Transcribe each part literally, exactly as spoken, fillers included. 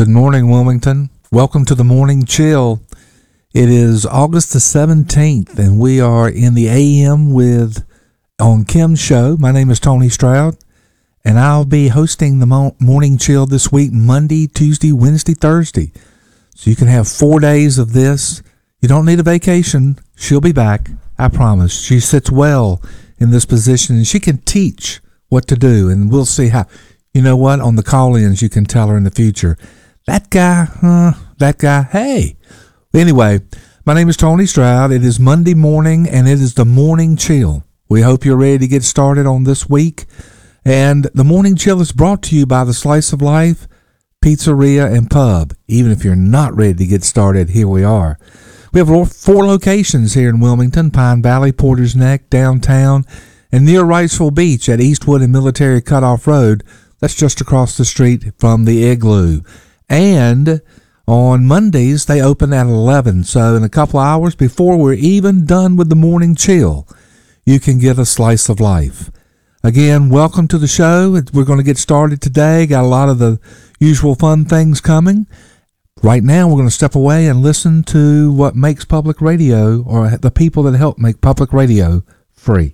Good morning, Wilmington. Welcome to the Morning Chill. It is August the seventeenth, and we are in the A M with on Kim's show. My name is Tony Stroud, and I'll be hosting the mo- Morning Chill this week, Monday, Tuesday, Wednesday, Thursday. So you can have four days of this. You don't need a vacation. She'll be back, I promise. She sits well in this position, and she can teach what to do, and we'll see how. You know what? On the call-ins, you can tell her in the future, that guy, uh, that guy, hey. Anyway, my name is Tony Stroud. It is Monday morning, and it is the Morning Chill. We hope you're ready to get started on this week. And the Morning Chill is brought to you by the Slice of Life Pizzeria and Pub. Even if you're not ready to get started, here we are. We have four locations here in Wilmington: Pine Valley, Porter's Neck, downtown, and near Wrightsville Beach at Eastwood and Military Cutoff Road. That's just across the street from the Igloo. And on Mondays, they open at eleven. So in a couple of hours before we're even done with the Morning Chill, you can get a slice of life. Again, welcome to the show. We're going to get started today. Got a lot of the usual fun things coming. Right now, we're going to step away and listen to what makes public radio, or the people that help make public radio, free.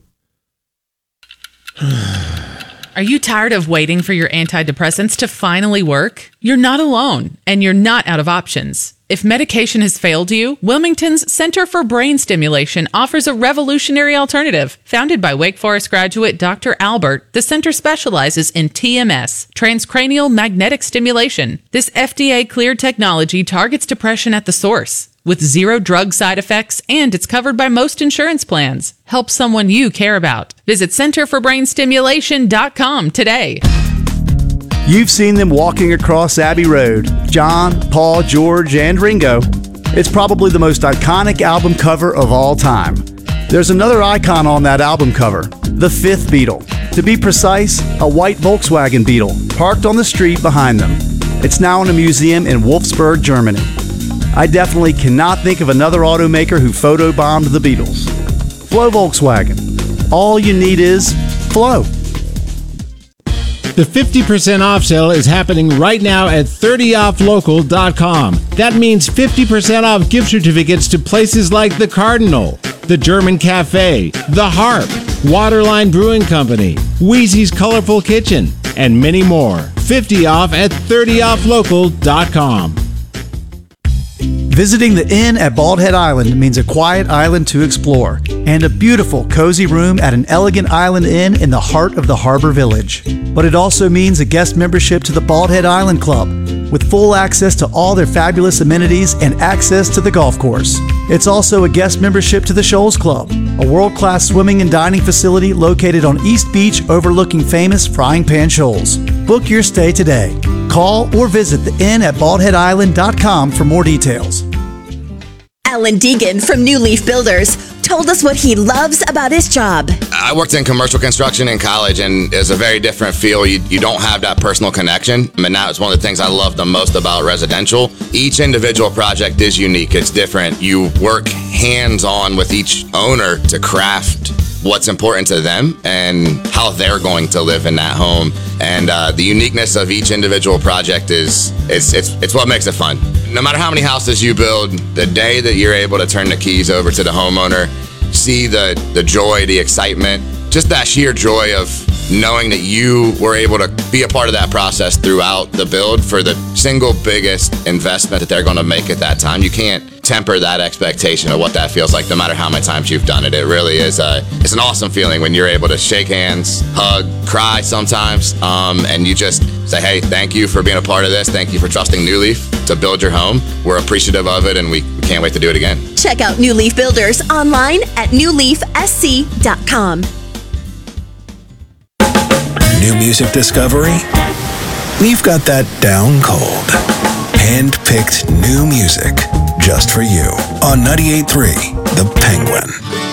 Are you tired of waiting for your antidepressants to finally work? You're not alone, and you're not out of options. If medication has failed you, Wilmington's Center for Brain Stimulation offers a revolutionary alternative. Founded by Wake Forest graduate Doctor Albert, the center specializes in T M S, transcranial magnetic stimulation. This F D A-cleared technology targets depression at the source. With zero drug side effects, and it's covered by most insurance plans. Help someone you care about. Visit center for brain stimulation dot com today. You've seen them walking across Abbey Road, John, Paul, George, and Ringo. It's probably the most iconic album cover of all time. There's another icon on that album cover, the fifth Beatle. To be precise, a white Volkswagen Beetle parked on the street behind them. It's now in a museum in Wolfsburg, Germany. I definitely cannot think of another automaker who photobombed the Beatles. Flow Volkswagen. All you need is flow. The fifty percent off sale is happening right now at thirty off local dot com. That means fifty percent off gift certificates to places like the Cardinal, the German Cafe, the Harp, Waterline Brewing Company, Wheezy's Colorful Kitchen, and many more. fifty off at thirty off local dot com. Visiting the Inn at Bald Head Island means a quiet island to explore and a beautiful, cozy room at an elegant island inn in the heart of the harbor village. But it also means a guest membership to the Bald Head Island Club with full access to all their fabulous amenities and access to the golf course. It's also a guest membership to the Shoals Club, a world-class swimming and dining facility located on East Beach overlooking famous Frying Pan Shoals. Book your stay today. Call or visit the inn at bald head island dot com for more details. Alan Deegan from New Leaf Builders told us what he loves about his job. I worked in commercial construction in college, and it's a very different feel. You, you don't have that personal connection, and that was one of the things I love the most about residential. Each individual project is unique. It's different. You work hands-on with each owner to craft what's important to them and how they're going to live in that home. And uh, the uniqueness of each individual project is it's, it's it's what makes it fun. No matter how many houses you build, the day that you're able to turn the keys over to the homeowner, see the, the joy, the excitement, just that sheer joy of knowing that you were able to be a part of that process throughout the build for the single biggest investment that they're going to make at that time. You can't temper that expectation of what that feels like, no matter how many times you've done it. It really is a, it's an awesome feeling when you're able to shake hands, hug, cry sometimes, um, and you just say, hey, thank you for being a part of this. Thank you for trusting New Leaf to build your home. We're appreciative of it, and we can't wait to do it again. Check out New Leaf Builders online at new leaf s c dot com. New music discovery? We've got that down cold. Hand-picked new music just for you on ninety-eight point three The Penguin.